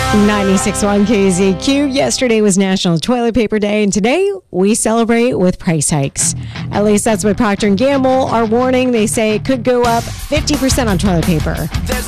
96.1 KZQ. Yesterday was National Toilet Paper Day, and today we celebrate with price hikes. At least that's what Procter & Gamble are warning. They say it could go up 50% on toilet paper.